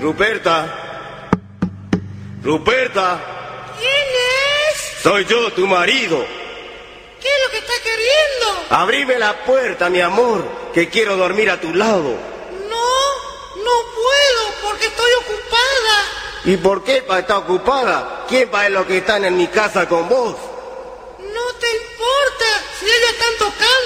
Ruperta. Ruperta. ¿Quién es? Soy yo, tu marido. ¿Qué es lo que estás queriendo? Abrime la puerta, mi amor, que quiero dormir a tu lado. No puedo porque estoy ocupada. ¿Y por qué está ocupada? ¿Quién va en lo que están en mi casa con vos? No te importa si ellos están tocando.